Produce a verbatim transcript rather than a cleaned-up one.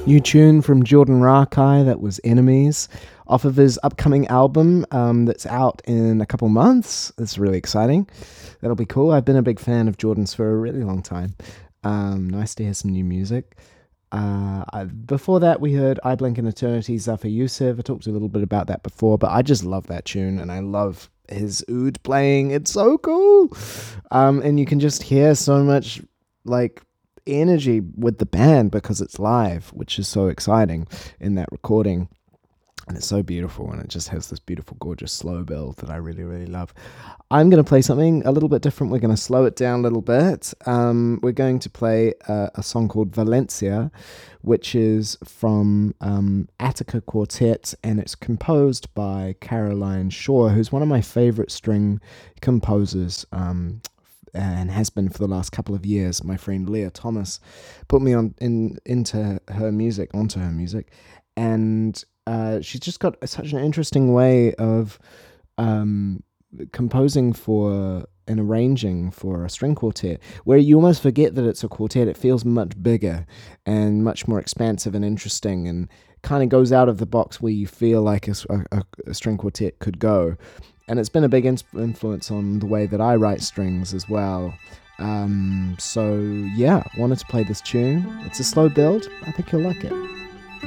New tune from Jordan Rakai, that was Enemies, off of his upcoming album um, that's out in a couple months. It's really exciting. That'll be cool. I've been a big fan of Jordan's for a really long time. Um, nice to hear some new music. Uh, I, before that, we heard I Blink an Eternity, Zafar Yusuf. I talked a little bit about that before, but I just love that tune, and I love his oud playing. It's so cool. Um, and you can just hear so much, like, energy with the band because it's live, which is so exciting in that recording. And it's so beautiful, and it just has this beautiful, gorgeous slow build that I really, really love. I'm going to play something a little bit different. We're going to slow it down a little bit. Um, we're going to play a, a song called Valencia, which is from um, Attica Quartet, and it's composed by Caroline Shaw, who's one of my favorite string composers, um, and has been for the last couple of years. My friend Leah Thomas put me on in into her music, onto her music, and uh, she's just got such an interesting way of um, composing for and arranging for a string quartet, where you almost forget that it's a quartet. It feels much bigger and much more expansive and interesting, and kind of goes out of the box where you feel like a, a, a string quartet could go. And it's been a big in- influence on the way that I write strings as well. Um, so yeah, wanted to play this tune. It's a slow build. I think you'll like it.